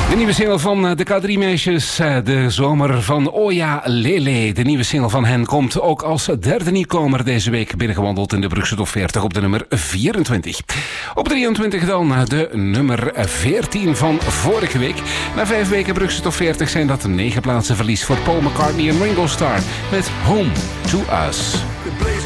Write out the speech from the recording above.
De nieuwe single van de K3-meisjes, de zomer van Oja Lele. De nieuwe single van hen komt ook als derde nieuwkomer deze week binnengewandeld in de Brugse Top 40 op de nummer 24. Op 23 dan de nummer 14 van vorige week. Na 5 weken Brugse Top 40 zijn dat 9 plaatsen verlies voor Paul McCartney en Ringo Starr met Home to Us.